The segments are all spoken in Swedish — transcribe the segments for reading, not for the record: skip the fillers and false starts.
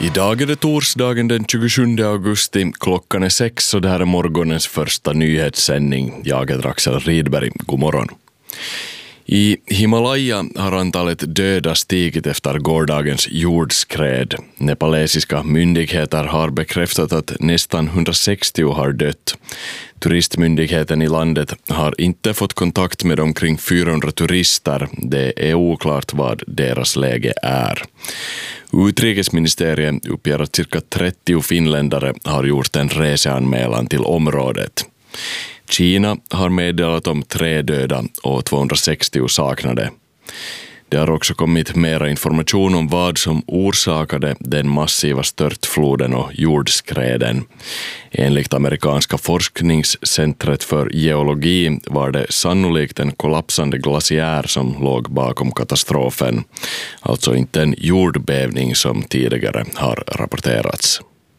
Idag är det torsdagen den 27 augusti, klockan är 6 och det här är morgonens första nyhetssändning. Jag heter Axel Rydberg, god morgon. I Himalaya har antalet döda stigit efter gårdagens jordskred. Nepalesiska myndigheter har bekräftat att nästan 160 har dött. Turistmyndigheten i landet har inte fått kontakt med omkring 400 turister. Det är oklart vad deras läge är. Utrikesministeriet uppger att cirka 30 finländare har gjort en reseanmälan till området. Kina har meddelat om 3 döda och 260 saknade. Det har också kommit mera information om vad som orsakade den massiva störtfloden och jordskreden. Enligt amerikanska forskningscentret för geologi var det sannolikt en kollapsande glaciär som låg bakom katastrofen. Alltså inte en jordbävning som tidigare har rapporterats.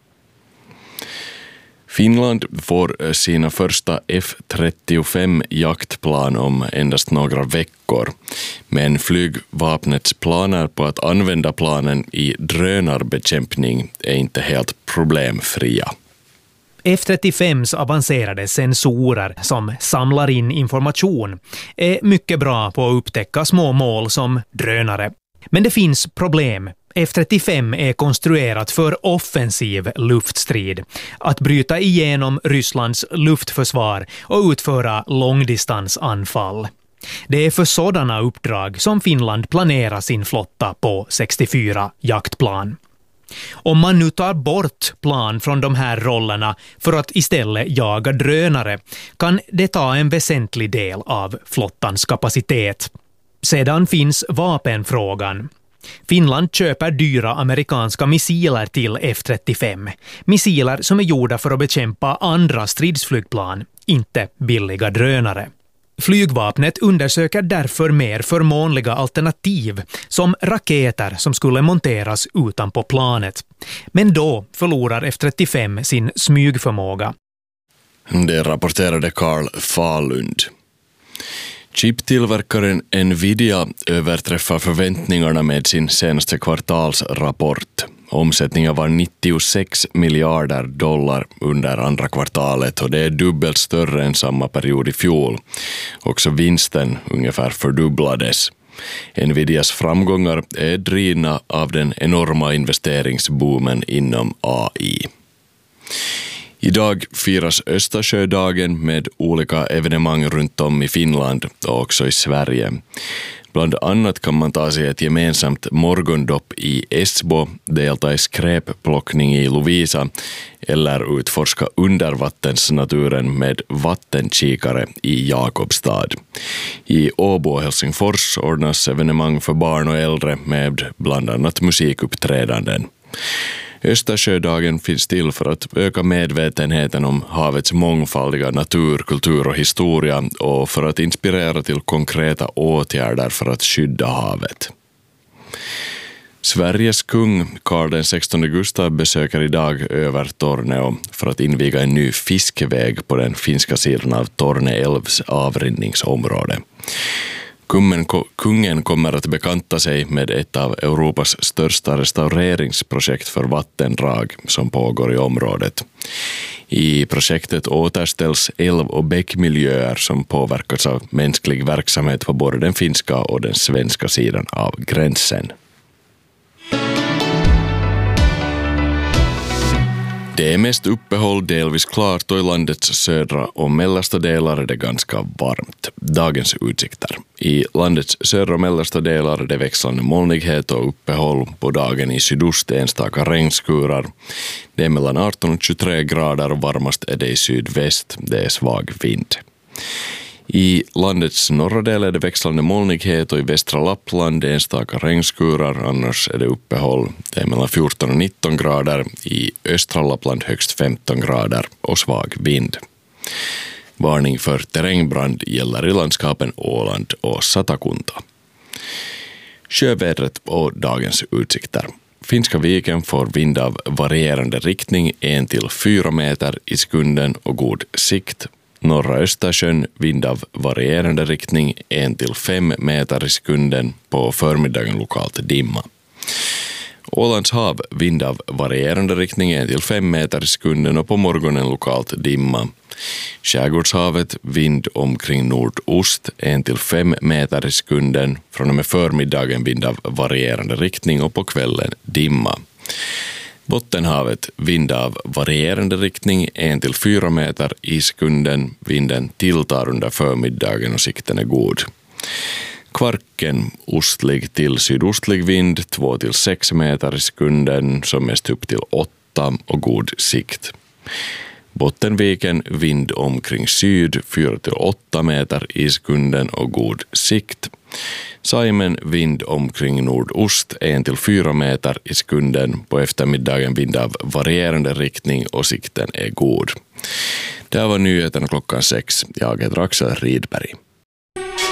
Finland får sina första F-35-jaktplan om endast några veckor, men flygvapnets planer på att använda planen i drönarbekämpning är inte helt problemfria. F-35s avancerade sensorer som samlar in information är mycket bra på att upptäcka små mål som drönare. Men det finns problem. F-35 är konstruerat för offensiv luftstrid, att bryta igenom Rysslands luftförsvar och utföra långdistansanfall. Det är för sådana uppdrag som Finland planerar sin flotta på 64 jaktplan. Om man nu tar bort plan från de här rollerna för att istället jaga drönare kan det ta en väsentlig del av flottans kapacitet. Sedan finns vapenfrågan. Finland köper dyra amerikanska missiler till F-35. Missiler som är gjorda för att bekämpa andra stridsflygplan, inte billiga drönare. Flygvapnet undersöker därför mer förmånliga alternativ som raketer som skulle monteras utanpå planet. Men då förlorar F-35 sin smygförmåga. Det rapporterade Carl Falund. Chiptillverkaren Nvidia överträffar förväntningarna med sin senaste kvartalsrapport. Omsättningen var 96 miljarder dollar under andra kvartalet och det är dubbelt större än samma period i fjol. Också vinsten ungefär fördubblades. Nvidias framgångar är drivna av den enorma investeringsboomen inom AI. Idag firas Östersjödagen med olika evenemang runt om i Finland och också i Sverige. Bland annat kan man ta sig ett gemensamt morgondopp i Esbo, delta i skräpplockning i Lovisa eller utforska undervattensnaturen med vattenkikare i Jakobstad. I Åbo och Helsingfors ordnas evenemang för barn och äldre med bland annat musikuppträdanden. Östersjödagen finns till för att öka medvetenheten om havets mångfaldiga natur, kultur och historia och för att inspirera till konkreta åtgärder för att skydda havet. Sveriges kung Karl XVI Gustav besöker idag Övertorneå för att inviga en ny fiskeväg på den finska sidan av Torne älvs avrinningsområde. Kungen kommer att bekanta sig med ett av Europas största restaureringsprojekt för vattendrag som pågår i området. I projektet återställs älv- och bäckmiljöer som påverkas av mänsklig verksamhet på både den finska och den svenska sidan av gränsen. Det är mest uppehåll delvis klart och i landets södra och mellersta delar är det ganska varmt. Dagens utsikter. I landets södra och mellersta delar är det växlande molnighet och uppehåll på dagen i sydost enstaka regnskurar. Det är mellan 18 och 23 grader och varmast är det i sydväst. Det är svag vind. I landets norra del är det växlande molnighet och i västra Lappland enstaka regnskurar, annars är det uppehåll. Det är mellan 14 och 19 grader, i östra Lappland högst 15 grader och svag vind. Varning för terrängbrand gäller i landskapen Åland och Satakunta. Sjövädret och dagens utsikter. Finska viken får vind av varierande riktning 1-4 meter i sekunden och god sikt. Norra Östersjön vind av varierande riktning 1-5 meter i sekunden, på förmiddagen lokalt dimma. Ålands hav vind av varierande riktning 1-5 meter i sekunden och på morgonen lokalt dimma. Skärgårdshavet vind omkring nordost 1-5 meter i sekunden, från och med förmiddagen vind av varierande riktning och på kvällen dimma. Bottenhavet vind av varierande riktning 1-4 meter i sekunden, vinden tilltar under förmiddagen och sikten är god. Kvarken ostlig till sydostlig vind 2-6 meter i sekunden, som mest upp till 8 och god sikt. Bottenviken vind omkring syd 4-8 meter i sekunden och god sikt. Saimen vind omkring nordost 1-4 meter i sekunden, på eftermiddagen vind av varierande riktning och sikten är god. Det här var nyheterna klockan 6. Jag heter Axel Rydberg.